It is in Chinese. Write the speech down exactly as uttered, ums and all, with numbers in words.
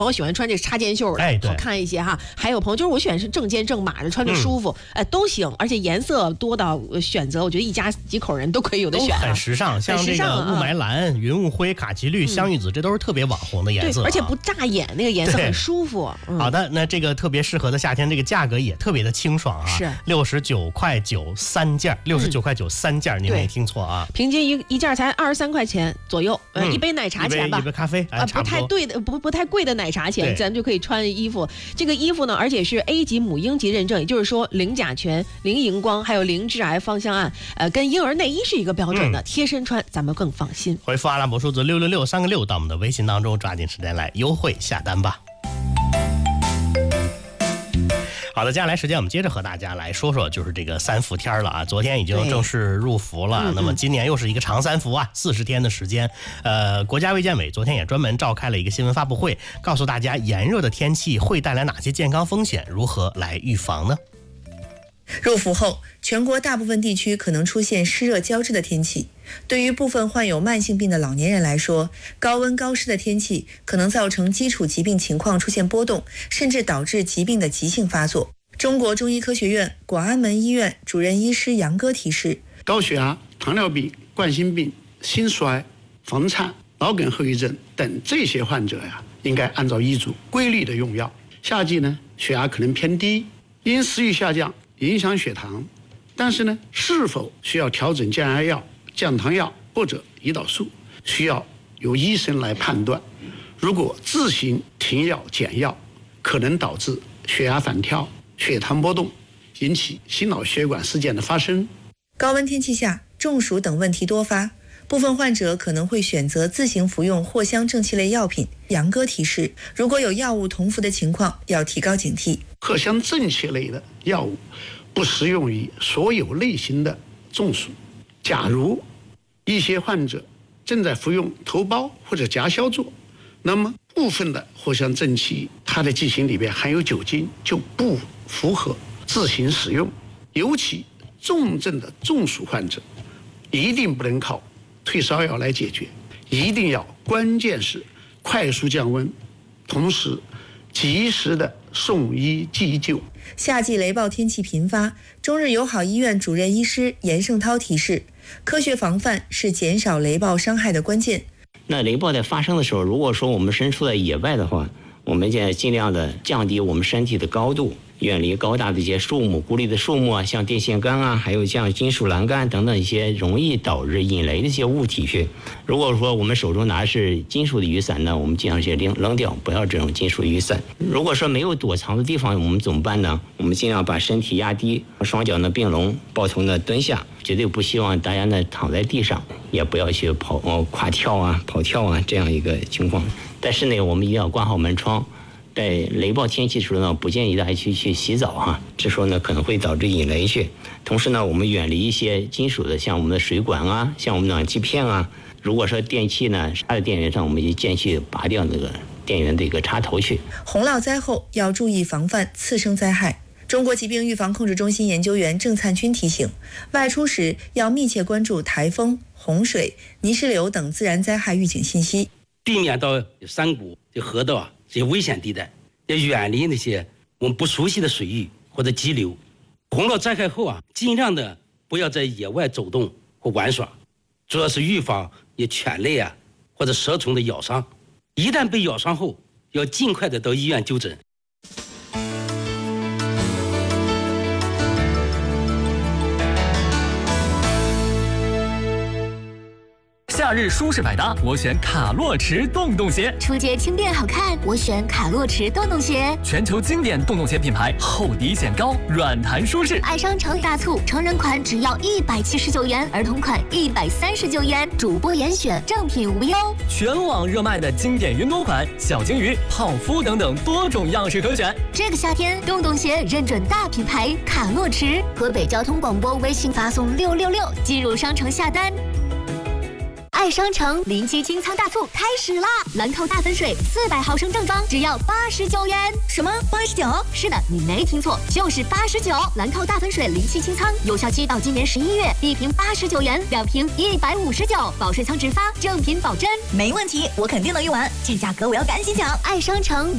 我喜欢穿这插肩袖的， 哎， 好看一些哈。还有朋友就是我选是正肩正码的，穿着舒服，嗯、呃都行，而且颜色多到选择，我觉得一家几口人都可以有的选、啊， 很时尚。像这个雾霾蓝、云雾灰、卡其绿、香芋紫，这都是特别网红的颜色、啊， 对，而且不扎眼，那个颜色很舒服。 嗯、好的，那这个特别适合的夏天，这个价格也特别的清爽啊， 是六十九块九三件，六十九块九三件，您没听错啊， 平均一一件才二十三块钱左右，呃、嗯，一杯奶茶钱吧， 一杯, 一杯咖啡啊、呃， 不太对的，不不太贵的奶茶钱，咱们就可以穿衣服。这个衣服呢，而且是 A 级母婴级认证，也就是说零甲醛、零荧光，还有零致癌芳香胺，呃，跟婴儿内衣是一个标准的，嗯、贴身穿咱们更放心。 回复阿拉伯数字六六六三个六到我们的微信当中，抓紧时间来优惠下单吧。好的，接下来时间我们接着和大家来说说，就是这个三伏天了啊。昨天已经正式入伏了，嗯、那么今年又是一个长三伏啊，四十天的时间。呃，国家卫健委昨天也专门召开了一个新闻发布会，告诉大家炎热的天气会带来哪些健康风险，如何来预防呢？ 入伏后，全国大部分地区可能出现湿热交织的天气。对于部分患有慢性病的老年人来说，高温高湿的天气可能造成基础疾病情况出现波动，甚至导致疾病的急性发作。中国中医科学院广安门医院主任医师杨哥提示， 高血压、糖尿病、冠心病、心衰、房颤、脑梗后遗症等这些患者呀，应该按照医嘱规律的用药。夏季呢，血压可能偏低，因食欲下降影响血糖，但是呢，是否需要调整降压药、降糖药或者胰岛素，需要由医生来判断。如果自行停药减药，可能导致血压反跳、血糖波动，引起心脑血管事件的发生。 高温天气下，中暑等问题多发，部分患者可能会选择自行服用藿香正气类药品。杨哥提示，如果有药物同服的情况，要提高警惕。 藿香正气类的药物不适用于所有类型的中暑。假如一些患者正在服用头孢或者夹消作，那么部分的藿香正气它的剂型里边含有酒精，就不符合自行使用。尤其重症的中暑患者，一定不能靠退烧药来解决，一定要关键是快速降温，同时及时的送医急救。 夏季雷暴天气频发，中日友好医院主任医师严胜涛提示，科学防范是减少雷暴伤害的关键。 那雷暴在发生的时候，如果说我们身处在野外的话，我们现在尽量的降低我们身体的高度，远离高大的一些树木、孤立的树木啊，像电线杆啊，还有像金属栏杆等等一些容易导致引雷的一些物体去。如果说我们手中拿的是金属的雨伞呢，我们尽量去扔扔掉，不要这种金属雨伞。如果说没有躲藏的地方，我们怎么办呢？我们尽量把身体压低，双脚呢并拢，抱头呢蹲下，绝对不希望大家呢躺在地上，也不要去跑哦跨跳啊、跑跳啊这样一个情况。但是呢，我们一定要关好门窗。在雷暴天气的时候呢，不建议大家去去洗澡哈、啊，这时候呢可能会导致引雷去。同时呢，我们远离一些金属的，像我们的水管啊，像我们暖气片啊。如果说电器呢插在电源上，我们就建议去拔掉那个电源的一个插头去。 洪涝灾后要注意防范次生灾害。中国疾病预防控制中心研究员郑灿军提醒，外出时要密切关注台风、洪水、泥石流等自然灾害预警信息， 避免到山谷、河道啊这些危险地带，要远离那些我们不熟悉的水域或者激流。洪涝灾害后啊，尽量的不要在野外走动或玩耍，主要是预防也犬类啊或者蛇虫的咬伤。一旦被咬伤后，要尽快的到医院就诊。 夏日舒适百搭，我选卡洛驰洞洞鞋； 出街轻便好看，我选卡洛驰洞洞鞋。 全球经典洞洞鞋品牌，厚底显高，软弹舒适。 爱商城大促，成人款只要一百七十九元，儿童款一百三十九元，主播严选，正品无忧。 全网热卖的经典云朵款、小金鱼、泡芙等等多种样式可选。 这个夏天，洞洞鞋认准大品牌卡洛驰。河北交通广播微信发送六六六，进入商城下单。爱商城临期清仓大促开始啦！兰蔻大粉水四百毫升正装只要八十九元。什么八十九？是的，你没听错，就是八十九。兰蔻大粉水临期清仓，有效期到今年十一月，一瓶八十九元，两瓶一百五十九，保税仓直发，正品保真。 没问题，我肯定能用完，这价格我要赶紧抢！ 爱商城